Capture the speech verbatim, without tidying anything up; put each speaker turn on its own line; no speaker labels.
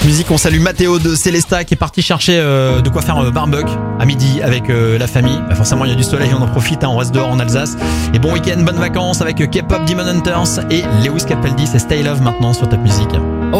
Top Music, on salue Mathéo de Célesta qui est parti chercher euh, de quoi faire un barbecue à midi avec euh, la famille. Bah forcément, il y a du soleil, on en profite, hein, on reste dehors en Alsace. Et bon week-end, bonnes vacances avec K-pop Demon Hunters et Lewis Capaldi, c'est Stay Love maintenant sur Top Music.